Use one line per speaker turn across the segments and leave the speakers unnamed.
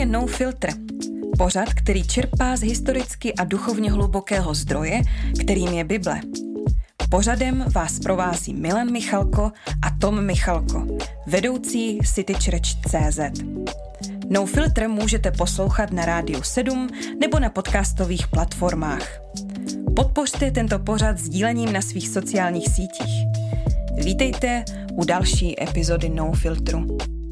No Filter. Pořad, který čerpá z historicky a duchovně hlubokého zdroje, kterým je Bible. Pořadem vás provází Milan Michalko a Tom Michalko, vedoucí citychurch.cz. No Filter můžete poslouchat na Rádiu 7 nebo na podcastových platformách. Podpořte tento pořad sdílením na svých sociálních sítích. Vítejte u další epizody No Filtru.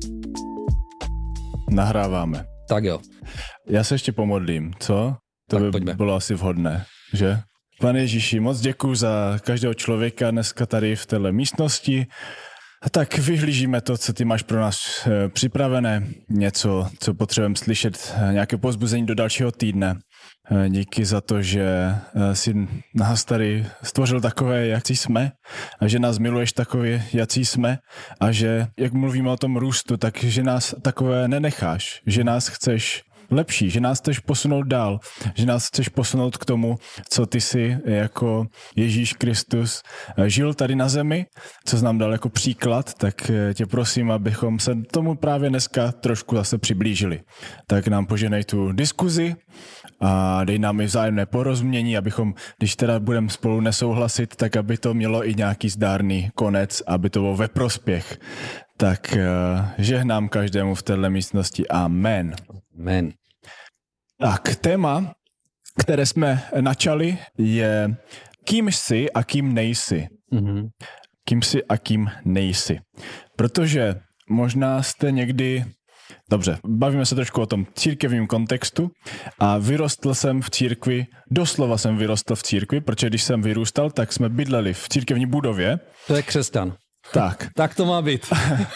Nahráváme.
Tak jo.
Já se ještě pomodlím, co? To
tak
by
pojďme.
Bylo asi vhodné, že? Pane Ježíši, moc děkuju za každého člověka dneska tady v této místnosti. A tak vyhlížíme to, co ty máš pro nás připravené, něco, co potřebujeme slyšet, nějaké povzbuzení do dalšího týdne. Díky za to, že jsi nás tady stvořil takové, jak jsme, a že nás miluješ takové, jací jsme, a že, jak mluvíme o tom růstu, tak že nás takové nenecháš, že nás chceš lepší, že nás chceš posunout dál, že nás chceš posunout k tomu, co ty jsi jako Ježíš Kristus žil tady na zemi, co jsi nám dal jako příklad, tak tě prosím, abychom se tomu právě dneska trošku zase přiblížili. Tak nám poženej tu diskuzi a dej nám i vzájemné porozumění, abychom, když teda budeme spolu nesouhlasit, tak aby to mělo i nějaký zdárný konec, aby to bylo ve prospěch. Tak žehnám každému v této místnosti. Amen.
Amen.
Tak, téma, které jsme načali, je kým jsi a kým nejsi. Mm-hmm. Kým jsi a kým nejsi. Protože možná jste někdy... Dobře, bavíme se trošku o tom církevním kontextu a vyrostl jsem v církvi, doslova jsem vyrostl v církvi, protože když jsem vyrůstal, tak jsme bydleli v církevní budově.
To je křesťan.
Tak.
Tak to má být.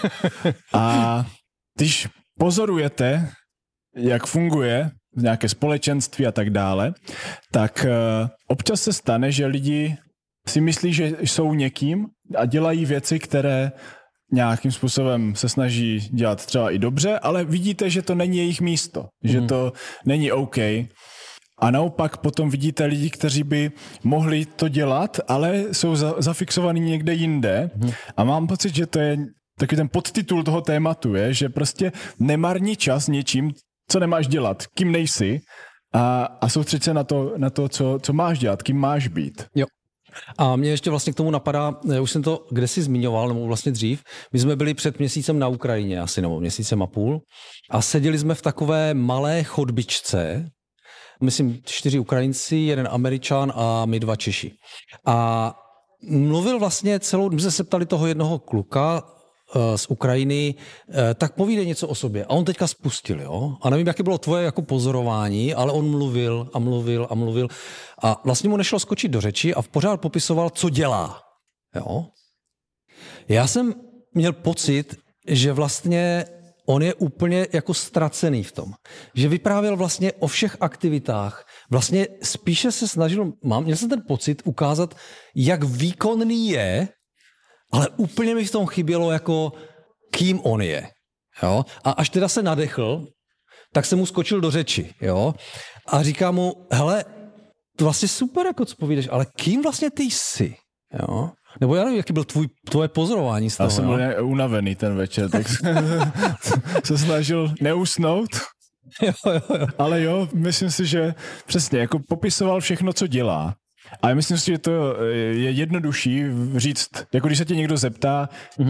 A když pozorujete, jak funguje nějaké společenství a tak dále, tak občas se stane, že lidi si myslí, že jsou někým a dělají věci, které nějakým způsobem se snaží dělat třeba i dobře, ale vidíte, že to není jejich místo, že to není OK. A naopak potom vidíte lidi, kteří by mohli to dělat, ale jsou zafixovaní někde jinde. A mám pocit, že to je taky ten podtitul toho tématu, je, že prostě nemarni čas něčím, co nemáš dělat, kým nejsi, a soustřeď se na to, co máš dělat, kým máš být.
Jo. A mě ještě vlastně k tomu napadá, už jsem to kdesi zmiňoval, nebo vlastně dřív, my jsme byli před měsícem na Ukrajině asi, nebo měsícem a půl, a seděli jsme v takové malé chodbičce, myslím 4 Ukrajinci, 1 Američan a my 2 Češi. A mluvil vlastně celou, my jsme se ptali toho jednoho kluka z Ukrajiny, tak povídej něco o sobě. A on teďka spustil, jo? A nevím, jaké bylo tvoje jako pozorování, ale on mluvil a mluvil a mluvil. A vlastně mu nešlo skočit do řeči a pořád popisoval, co dělá. Jo? Já jsem měl pocit, že vlastně on je úplně jako ztracený v tom. Že vyprávěl vlastně o všech aktivitách. Vlastně spíše se snažil, měl jsem ten pocit ukázat, jak výkonný je, ale úplně mi v tom chybělo jako kým on je. Jo? A až teda se nadechl, tak jsem mu skočil do řeči. Jo? A říká mu, hele, to vlastně super, jako co povídeš, ale kým vlastně ty jsi? Jo? Nebo já nevím, jaký byl tvoje pozorování z toho.
Já jsem byl unavený ten večer, tak se snažil neusnout.
Jo.
Ale jo, myslím si, že přesně, jako popisoval všechno, co dělá. A myslím si, že to je jednodušší říct, jako když se tě někdo zeptá,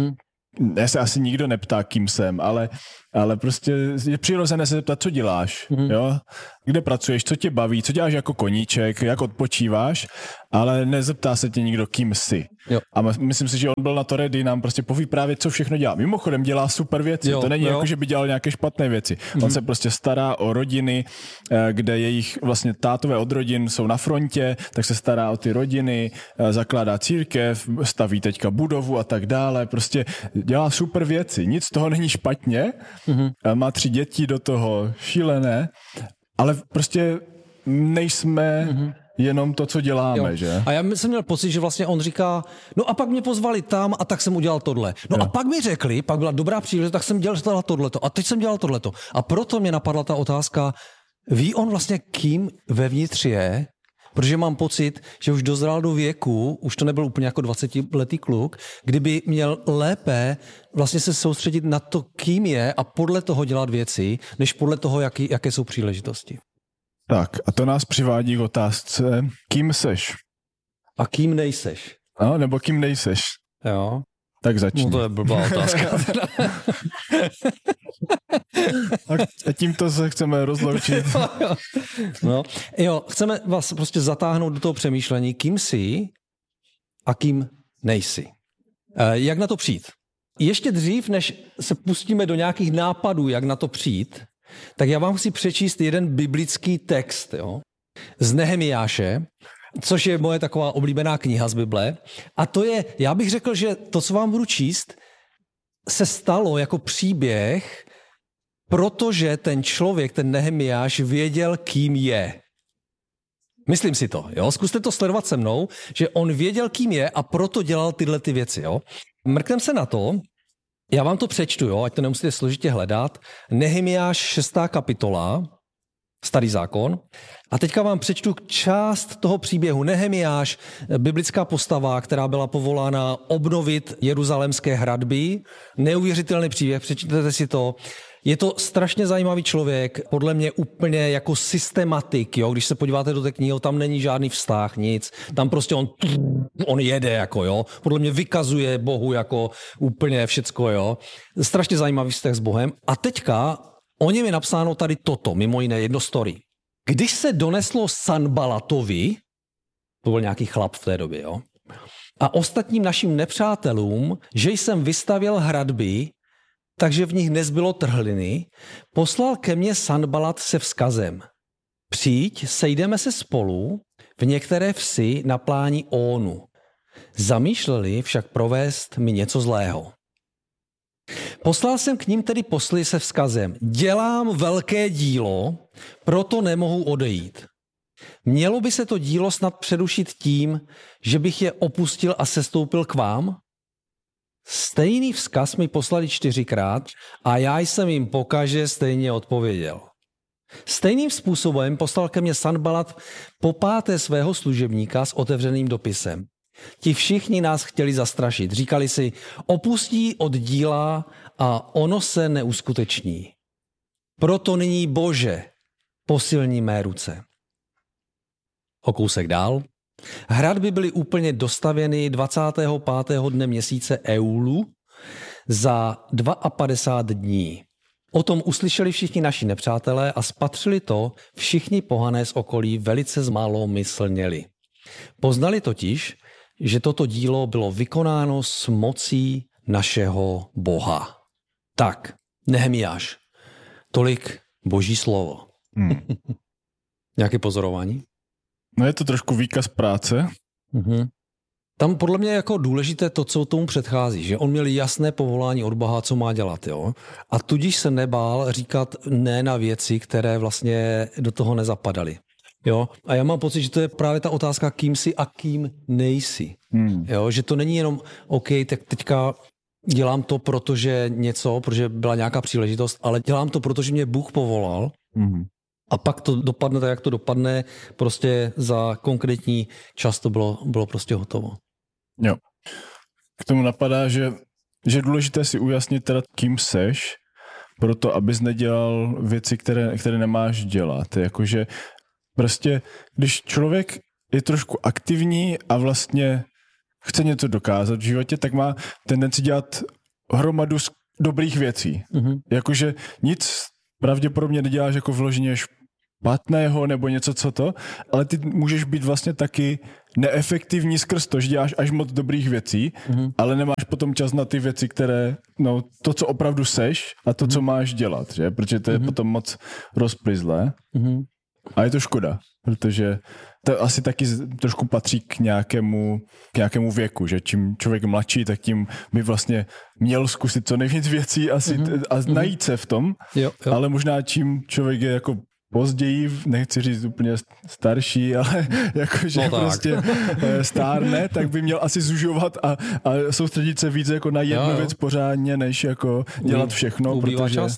já se asi nikdo neptá, kým jsem, ale prostě je přirozené se zeptat, co děláš, jo? Kde pracuješ, co tě baví, co děláš jako koníček, jak odpočíváš, ale nezeptá se tě nikdo, kým jsi. Jo. A myslím si, že on byl na to ready nám prostě povyprávět, co všechno dělá. Mimochodem dělá super věci, to není jako, že by dělal nějaké špatné věci. On se prostě stará o rodiny, kde jejich vlastně tátové od rodin jsou na frontě, tak se stará o ty rodiny, zakládá církev, staví teďka budovu a tak dále, prostě dělá super věci, nic z toho není špatně, má 3 děti do toho, šílené, ale prostě nejsme jenom to, co děláme, že?
A já jsem měl pocit, že vlastně on říká, no a pak mě pozvali tam a tak jsem udělal tohle. No a pak mi řekli, pak byla dobrá příležitost, tak jsem dělal tohleto a teď jsem dělal tohleto. A proto mě napadla ta otázka, ví on vlastně, kým vevnitř je, Protože mám pocit, že už dozrál do věku, už to nebyl úplně jako 20letý kluk, kdyby měl lépe vlastně se soustředit na to, kým je a podle toho dělat věci, než podle toho, jaké jsou příležitosti.
Tak a to nás přivádí k otázce, kým seš?
A kým nejseš?
No, nebo kým nejseš?
Jo.
Tak začni.
No to je blbá otázka.
A tímto se chceme rozloučit.
No, jo, chceme vás prostě zatáhnout do toho přemýšlení, kým jsi a kým nejsi. Jak na to přijít? Ještě dřív, než se pustíme do nějakých nápadů, jak na to přijít, tak já vám chci přečíst jeden biblický text, jo, z Nehemiáše, což je moje taková oblíbená kniha z Bible. A to je, já bych řekl, že to, co vám budu číst, se stalo jako příběh, protože ten člověk, ten Nehemiáš, věděl, kým je. Myslím si to, jo? Zkuste to sledovat se mnou, že on věděl, kým je a proto dělal tyhle ty věci, jo? Mrknem se na to, já vám to přečtu, jo? Ať to nemusíte složitě hledat. Nehemiáš 6. kapitola, Starý zákon. A teďka vám přečtu část toho příběhu. Nehemiáš, biblická postava, která byla povolána obnovit jeruzalémské hradby. Neuvěřitelný příběh, přečtěte si to. Je to strašně zajímavý člověk, podle mě úplně jako systematik, jo? Když se podíváte do té knihy, tam není žádný vztah, nic. Tam prostě on jede, jako jo. Podle mě vykazuje Bohu jako úplně všecko, jo. Strašně zajímavý vztah s Bohem. A teďka o něm je napsáno tady toto, mimo jiné jedno story. Když se doneslo Sanbalatovi, to byl nějaký chlap v té době, jo, a ostatním našim nepřátelům, že jsem vystavěl hradby, takže v nich nezbylo trhliny, poslal ke mně Sanbalat se vzkazem. Přijď, sejdeme se spolu v některé vsi na pláni Ónu. Zamýšleli však provést mi něco zlého. Poslal jsem k ním tedy posly se vzkazem. Dělám velké dílo, proto nemohu odejít. Mělo by se to dílo snad přerušit tím, že bych je opustil a sestoupil k vám? Stejný vzkaz mi poslali 4krát a já jsem jim pokaže stejně odpověděl. Stejným způsobem poslal ke mně Sanbalat po 5. svého služebníka s otevřeným dopisem. Ti všichni nás chtěli zastrašit. Říkali si, opustí od díla a ono se neuskuteční. Proto nyní, Bože, posilní mé ruce. O kousek dál. Hradby byly úplně dostavěny 25. dne měsíce Eulu za 52 dní. O tom uslyšeli všichni naši nepřátelé a spatřili to všichni pohané z okolí velice zmálomyslněli. Poznali totiž, že toto dílo bylo vykonáno s mocí našeho Boha. Tak, Nehemiáš, tolik Boží slovo. Nějaké pozorování?
No je to trošku výkaz práce.
Tam podle mě je jako důležité to, co tomu předchází, že on měl jasné povolání od Boha, co má dělat, jo? A tudíž se nebál říkat ne na věci, které vlastně do toho nezapadaly. Jo? A já mám pocit, že to je právě ta otázka, kým jsi a kým nejsi. Jo? Že to není jenom, OK, tak teďka dělám to, protože byla nějaká příležitost, ale dělám to, protože mě Bůh povolal a pak to dopadne tak, jak to dopadne, prostě za konkrétní čas to bylo prostě hotovo.
Jo. K tomu napadá, že je důležité si ujasnit teda, kým seš, proto abys nedělal věci, které nemáš dělat. Jakože prostě, když člověk je trošku aktivní a vlastně chce něco dokázat v životě, tak má tendenci dělat hromadu dobrých věcí. Jakože nic pravděpodobně neděláš jako vloženě špatného nebo něco ale ty můžeš být vlastně taky neefektivní skrz to, že děláš až moc dobrých věcí, ale nemáš potom čas na ty věci, které, to, co opravdu seš a to, co máš dělat, že? Protože to je potom moc rozplyzlé. A je to škoda, protože to asi taky trošku patří k nějakému věku, že čím člověk mladší, tak tím by vlastně měl zkusit co nejvíc věcí asi a najít se v tom, jo. Ale možná čím člověk je jako později, nechci říct úplně starší, ale jakože prostě stárne, tak by měl asi zužovat a soustředit se víc jako na jednu věc pořádně, než jako dělat všechno.
Ubývá
protože
čas,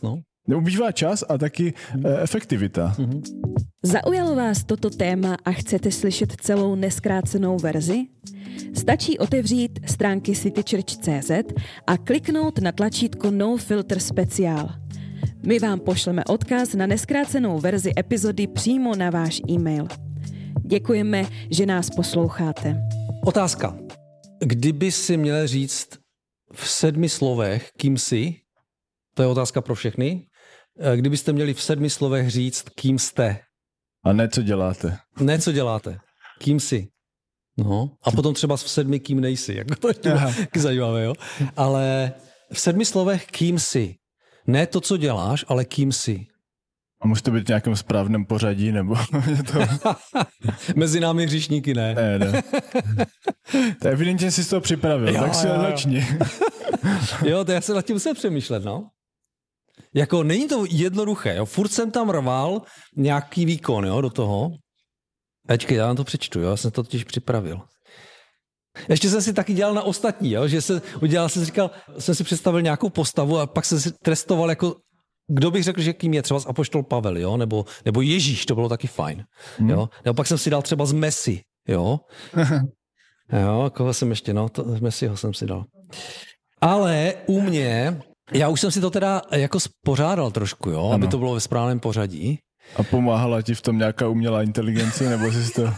Ubývá čas a taky efektivita.
Zaujalo vás toto téma a chcete slyšet celou nezkrácenou verzi? Stačí otevřít stránky citychurch.cz a kliknout na tlačítko No Filter Speciál. My vám pošleme odkaz na nezkrácenou verzi epizody přímo na váš e-mail. Děkujeme, že nás posloucháte.
Otázka. Kdyby si měl říct v 7 slovech, kým jsi, to je otázka pro všechny, kdybyste měli v 7 slovech říct, kým jste.
A ne, co děláte.
Ne, co děláte. Kým jsi. No. A potom třeba v 7, kým nejsi. Jako to je taky zajímavé, jo? Ale v 7 slovech, kým jsi. Ne to, co děláš, ale kým jsi.
A musí to být v nějakém správném pořadí, nebo to...
Mezi námi hříšníky ne.
Ne. To evidentně jsi to připravil, tak si začni.
Jo, to já se nad tím musím přemýšlet, no. Jako není to jednoduché, jo. Furt jsem tam rval nějaký výkon, jo, do toho. Počkej, já vám to přečtu, jo, já jsem to totiž připravil. Ještě jsem si taky dělal na ostatní, jo, že jsem si představil nějakou postavu a pak jsem si trestoval jako, kdo bych řekl, že kým je, třeba z apoštol Pavel, jo, nebo Ježíš, to bylo taky fajn, jo. Nebo pak jsem si dal třeba z Messi, jo. Jo, koho jsem ještě, no, z Messiho jsem si dal. Ale u mě, já už jsem si to teda jako spořádal trošku, jo, aby to bylo ve správném pořadí.
A pomáhala ti v tom nějaká umělá inteligence, nebo jsi to...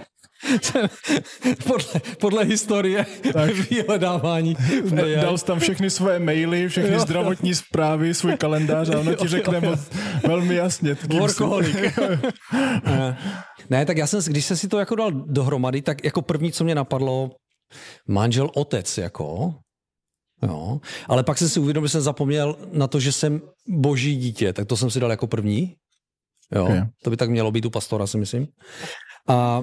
podle historie vyhledávání.
Dal jsi tam všechny svoje maily, všechny zdravotní zprávy, svůj kalendář a ono ti řekne velmi jasně.
Workoholik. Ne, tak já jsem, když jsem si to jako dal dohromady, tak jako první, co mě napadlo, manžel, otec, jako... Jo, ale pak jsem si uvědomil, že jsem zapomněl na to, že jsem boží dítě, tak to jsem si dal jako první. Jo, okay. To by tak mělo být u pastora, si myslím. A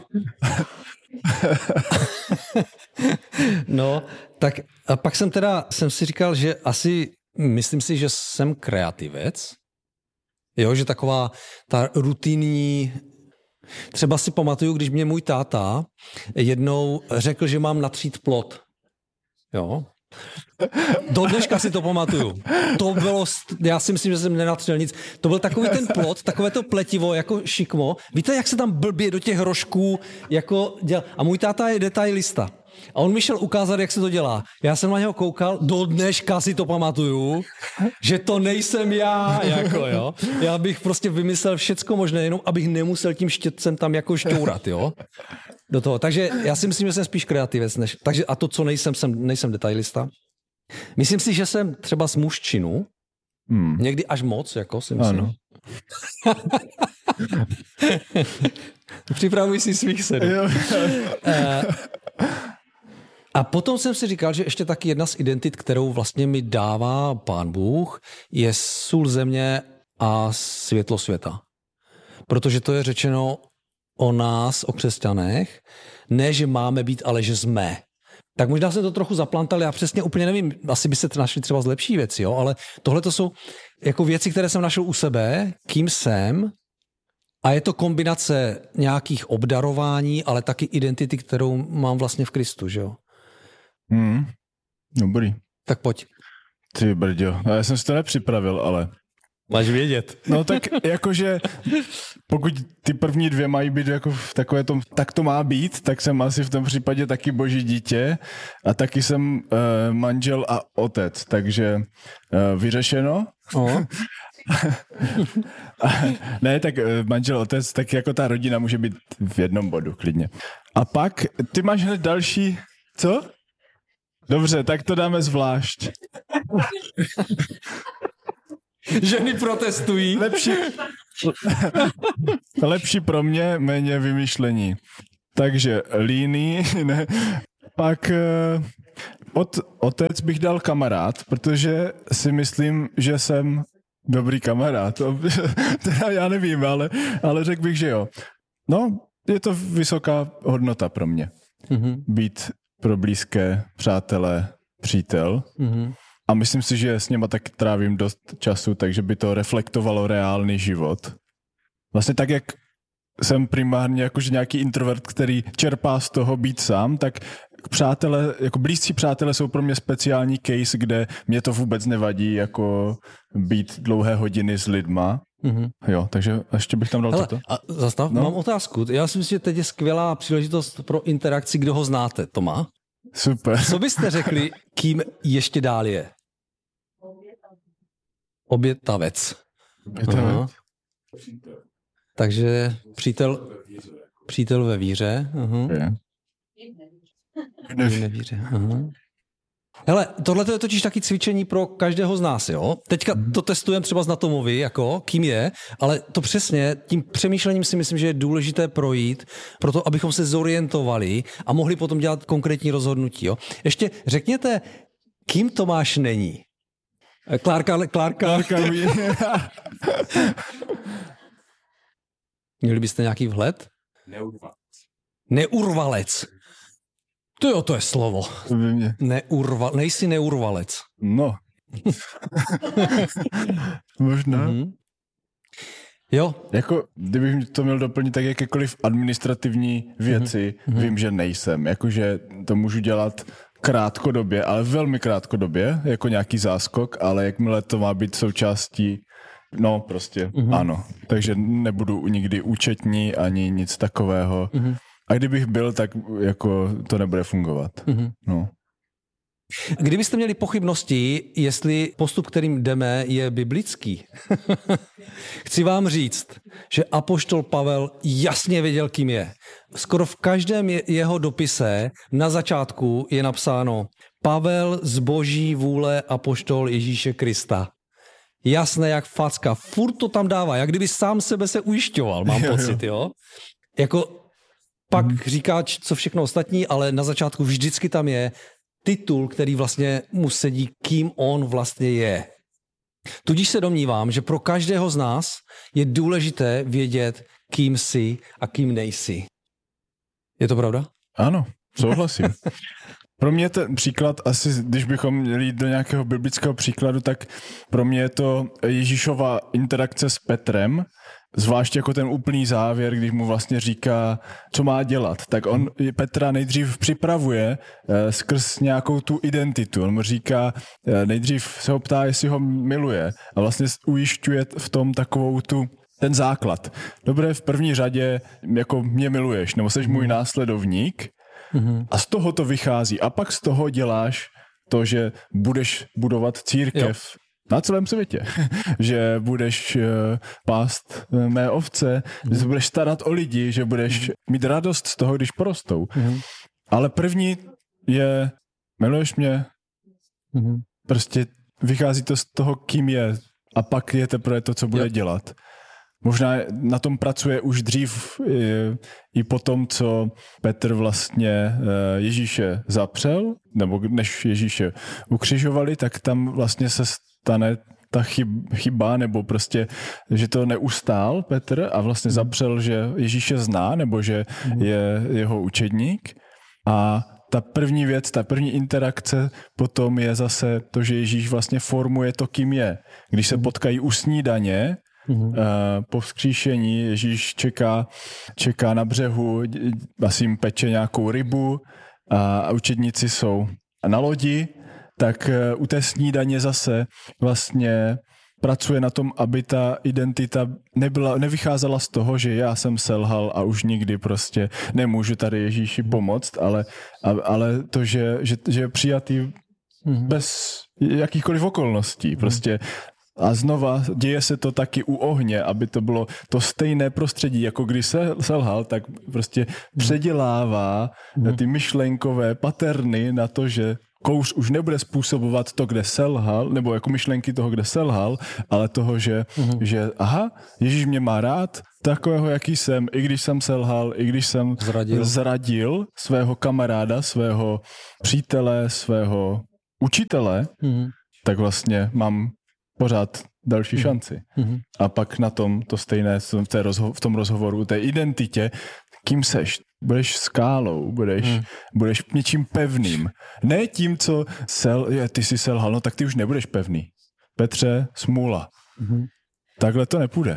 no, tak a pak jsem si říkal, že asi, myslím si, že jsem kreativec. Jo, že taková ta rutinní, třeba si pamatuju, když mě můj táta jednou řekl, že mám natřít plot. Jo. Do dneška si to pamatuju. To bylo, já si myslím, že jsem nenatřel nic. To byl takový ten plot, takové to pletivo, jako šikmo. Víte, jak se tam blbě do těch hrošků jako dělá. A můj táta je detailista. A on mi šel ukázat, jak se to dělá. Já jsem na něho koukal, do dneška si to pamatuju, že to nejsem já, jako jo. Já bych prostě vymyslel všecko možné, jenom abych nemusel tím štětcem tam jako šťourat, jo. Do toho. Takže já si myslím, že jsem spíš kreativec, než... Takže a to, co nejsem detailista. Myslím si, že jsem třeba z mužčinu, někdy až moc, jako si myslím. Ano. Připravuj si svých 7. A potom jsem si říkal, že ještě taky jedna z identit, kterou vlastně mi dává Pán Bůh, je sůl země a světlo světa. Protože to je řečeno o nás, o křesťanech, ne, že máme být, ale že jsme. Tak možná jsem to trochu zaplantal, já přesně úplně nevím, asi by se našli třeba z lepší věci, jo, ale tohle to jsou jako věci, které jsem našel u sebe, kým jsem, a je to kombinace nějakých obdarování, ale taky identity, kterou mám vlastně v Kristu, že jo.
Dobrý.
Tak pojď.
Ty brďo, já jsem si to nepřipravil, ale...
Máš vědět.
No tak jakože, pokud ty první 2 mají být jako v takové tom, tak to má být, tak jsem asi v tom případě taky boží dítě a taky jsem manžel a otec, takže vyřešeno. Ne, tak manžel, otec, tak jako ta rodina může být v jednom bodu, klidně. A pak, ty máš hned další, co? Dobře, tak to dáme zvlášť.
Ženy protestují.
Lepší pro mě, méně vymýšlení. Takže líný, ne. Pak otec bych dal kamarád, protože si myslím, že jsem dobrý kamarád. Teda já nevím, ale řekl bych, že jo. No, je to vysoká hodnota pro mě. Být pro blízké přátelé přítel. A myslím si, že s něma taky trávím dost času, takže by to reflektovalo reálný život. Vlastně tak, jak jsem primárně jakože nějaký introvert, který čerpá z toho být sám, tak přátelé, jako blízcí přátelé jsou pro mě speciální case, kde mě to vůbec nevadí, jako být dlouhé hodiny s lidma. Mm-hmm. Jo, takže ještě bych tam dal toto.
A zastav, mám otázku. Já si myslím, že teď je skvělá příležitost pro interakci, kdo ho znáte. To má?
Super.
Co byste řekli, kým ještě dál je? Obětavec. Aha. Takže přítel ve víře. Nevíře. Hele, tohle je totiž taky cvičení pro každého z nás, jo? Teďka to testujeme třeba z Natomovi, jako, kým je, ale to přesně, tím přemýšlením si myslím, že je důležité projít, proto abychom se zorientovali a mohli potom dělat konkrétní rozhodnutí, jo? Ještě řekněte, kým Tomáš není? Klárka. Měli byste nějaký vhled? Neurvalec. To je slovo. Nejsi neurvalec.
No. Možná. Mm-hmm.
Jo.
Jako, kdybych to měl doplnit tak jakékoliv administrativní věci, vím, že nejsem. Jakože to můžu dělat krátkodobě, ale velmi krátkodobě, jako nějaký záskok, ale jakmile to má být součástí, no prostě ano. Takže nebudu nikdy účetní ani nic takového. A kdybych byl, tak jako to nebude fungovat. No.
Kdybyste měli pochybnosti, jestli postup, kterým jdeme, je biblický, chci vám říct, že apoštol Pavel jasně věděl, kým je. Skoro v každém jeho dopise na začátku je napsáno Pavel z boží vůle apoštol Ježíše Krista. Jasné jak facka. Furt to tam dává, jak kdyby sám sebe se ujišťoval, mám pocit, jo? Jako pak říká, co všechno ostatní, ale na začátku vždycky tam je titul, který vlastně mu sedí, kým on vlastně je. Tudíž se domnívám, že pro každého z nás je důležité vědět, kým jsi a kým nejsi. Je to pravda?
Ano, souhlasím. Pro mě ten příklad, asi když bychom měli jít do nějakého biblického příkladu, tak pro mě je to Ježíšova interakce s Petrem, zvlášť jako ten úplný závěr, když mu vlastně říká, co má dělat. Tak on Petra nejdřív připravuje skrz nějakou tu identitu. On mu říká, nejdřív se ho ptá, jestli ho miluje a vlastně ujišťuje v tom takovou ten základ. Dobré, v první řadě jako mě miluješ, nebo seš můj následovník a z toho to vychází. A pak z toho děláš to, že budeš budovat církev na celém světě. Že budeš pást mé ovce, že se budeš starat o lidi, že budeš mít radost z toho, když porostou. Ale první je, miluješ mě? Prostě vychází to z toho, kým je. A pak je teprve to, co bude dělat. Možná na tom pracuje už dřív i po tom, co Petr vlastně Ježíše zapřel, nebo než Ježíše ukřižovali, tak tam vlastně se stane ta chyba, nebo prostě, že to neustál Petr a vlastně zapřel, že Ježíše zná, nebo že je jeho učedník. A ta první věc, ta první interakce potom je zase to, že Ježíš vlastně formuje to, kým je. Když se potkají u snídaně, po vzkříšení Ježíš čeká na břehu, asi jim peče nějakou rybu a učedníci jsou na lodi, tak u té snídaně zase vlastně pracuje na tom, aby ta identita nevycházela z toho, že já jsem selhal a už nikdy prostě nemůžu tady Ježíši pomoct, ale to, že je přijatý bez jakýchkoliv okolností. Prostě a znova děje se to taky u ohně, aby to bylo to stejné prostředí, jako když se selhal, tak prostě předělává ty myšlenkové paterny na to, že kouř už nebude způsobovat to, kde selhal, nebo jako myšlenky toho, kde selhal, ale toho, že aha, Ježíš mě má rád, takového, jaký jsem, i když jsem selhal, i když jsem zradil svého kamaráda, svého přítele, svého učitele, tak vlastně mám pořád další šanci. A pak na tom to stejné v tom rozhovoru, té identitě, kým seš? Budeš skálou, budeš něčím pevným. Ne tím, co ty jsi selhal, no tak ty už nebudeš pevný. Petře, smůla. Takhle to nepůjde.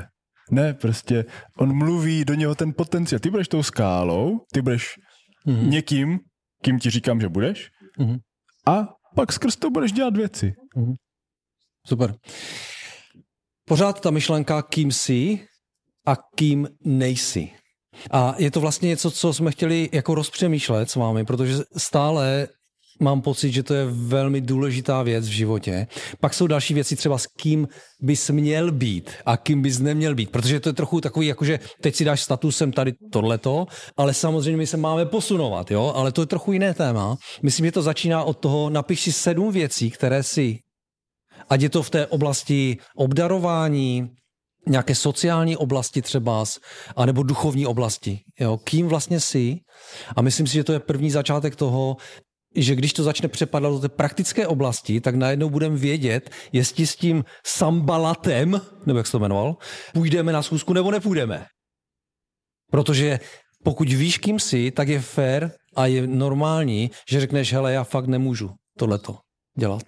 Ne, prostě on mluví do něho ten potenciál. Ty budeš tou skálou, ty budeš někým, kým ti říkám, že budeš a pak skrz to budeš dělat věci.
Super. Pořád ta myšlenka, kým jsi a kým nejsi. A je to vlastně něco, co jsme chtěli jako rozpřemýšlet s vámi, protože stále mám pocit, že to je velmi důležitá věc v životě. Pak jsou další věci třeba s kým bys měl být a kým bys neměl být, protože to je trochu takový, jakože teď si dáš statusem tady tohleto, ale samozřejmě my se máme posunovat, jo, ale to je trochu jiné téma. Myslím, že to začíná od toho, napiš si 7 věcí, které si, ať je to v té oblasti obdarování, nějaké sociální oblasti třeba, anebo duchovní oblasti, jo, kým vlastně jsi. A myslím si, že to je první začátek toho, že když to začne přepadat do té praktické oblasti, tak najednou budeme vědět, jestli s tím Sambalatem, nebo jak se to jmenoval, půjdeme na schůzku nebo nepůjdeme. Protože pokud víš, kým jsi, tak je fair a je normální, že řekneš, hele, já fakt nemůžu tohleto dělat.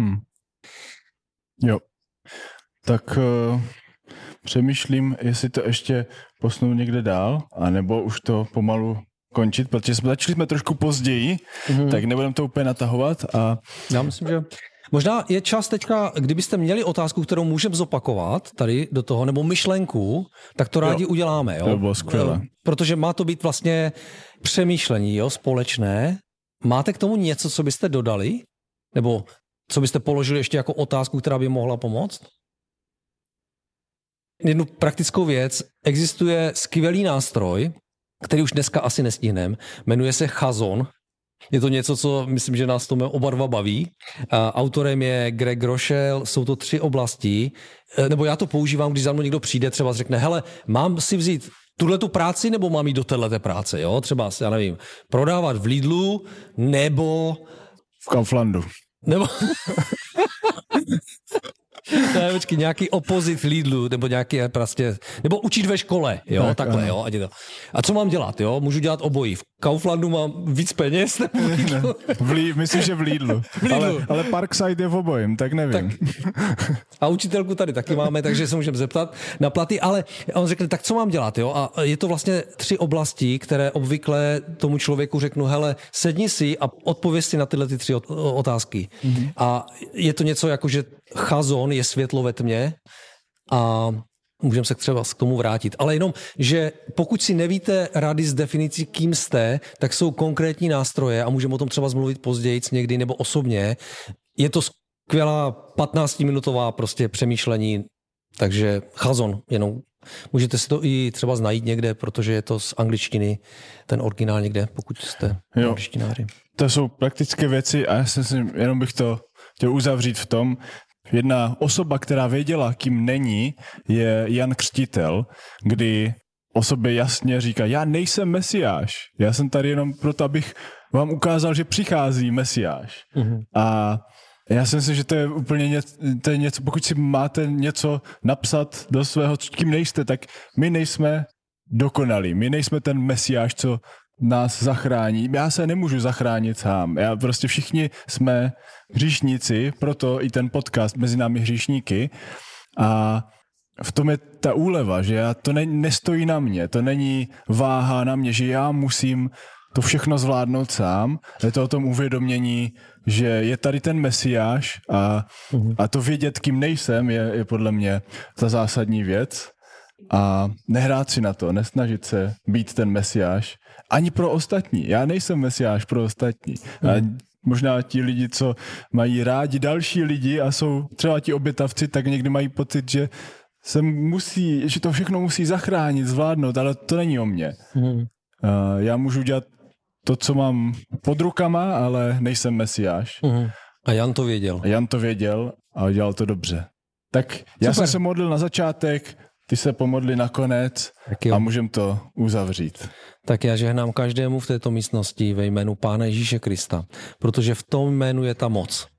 Jo. Tak přemýšlím, jestli to ještě posunu někde dál, anebo už to pomalu končit, protože začali jsme trošku později, tak nebudeme to úplně natahovat. A
já myslím, že možná je čas teďka, kdybyste měli otázku, kterou můžeme zopakovat tady do toho, nebo myšlenku, tak to rádi uděláme. Jo?
To bylo skvělé.
Protože má to být vlastně přemýšlení, jo, společné. Máte k tomu něco, co byste dodali? Nebo co byste položili ještě jako otázku, která by mohla pomoct? Jednu praktickou věc. Existuje skvělý nástroj, který už dneska asi nestihneme, jmenuje se Chazon. Je to něco, co myslím, že nás to oba dva baví. Autorem je Greg Rochelle, jsou to 3 oblasti, nebo já to používám, když za mnou někdo přijde, třeba řekne, hele, mám si vzít tuhletu práci, nebo mám jít do téhleté práce, jo? Třeba, já nevím, prodávat v Lidlu, nebo
v Kauflandu.
Nebo ne, počkej, nějaký opozit Lidlu, nebo nějaký prostě, nebo učit ve škole, jo, tak, takhle, ano. Jo. A co mám dělat, jo? Můžu dělat obojí. V Kauflandu mám víc peněz, nebo v Lidlu?
Myslím, že v Lidlu. Ale Parkside je v obojím, tak nevím. Tak.
A učitelku tady taky máme, takže se můžeme zeptat na platy, ale on řekl, tak co mám dělat, jo? A je to vlastně 3 oblasti, které obvykle tomu člověku řeknu, hele, sedni si a odpověz si na tyhle 3 otázky. A je to něco jako, že Chazon je světlo ve tmě a můžeme se třeba k tomu vrátit. Ale jenom, že pokud si nevíte rady s definicí, kým jste, tak jsou konkrétní nástroje a můžeme o tom třeba zmluvit později někdy nebo osobně. Je to skvělá 15-minutová prostě přemýšlení, takže Chazon, jenom můžete si to i třeba najít někde, protože je to z angličtiny, ten originál někde, pokud jste angličtináři.
To jsou praktické věci a já si jenom bych to chtěl uzavřít v tom, jedna osoba, která věděla, kým není, je Jan Křtitel, kdy o sobě jasně říká, já nejsem mesiáš, já jsem tady jenom proto, abych vám ukázal, že přichází mesiáš. A já si myslím, že to je úplně něco, pokud si máte něco napsat do svého, kým nejste, tak my nejsme dokonalí, my nejsme ten mesiáš, co nás zachrání. Já se nemůžu zachránit sám. Já prostě všichni jsme hříšníci, proto i ten podcast Mezi námi hříšníky. A v tom je ta úleva, že to nestojí na mě, to není váha na mě, že já musím to všechno zvládnout sám. Je to o tom uvědomění, že je tady ten mesiáš a to vědět, kým nejsem, je podle mě ta zásadní věc. A nehrát si na to, nesnažit se být ten mesiáš, ani pro ostatní. Já nejsem mesiáš pro ostatní. A možná ti lidi, co mají rádi další lidi a jsou třeba ti obětavci, tak někdy mají pocit, že že to všechno musí zachránit, zvládnout, ale to není o mně. Já můžu dělat to, co mám pod rukama, ale nejsem mesiáš.
A Jan to věděl.
A dělal to dobře. Tak já jsem se modlil na začátek, ty se pomodli nakonec a můžeme to uzavřít.
Tak já žehnám každému v této místnosti ve jménu Pána Ježíše Krista, protože v tom jménu je ta moc.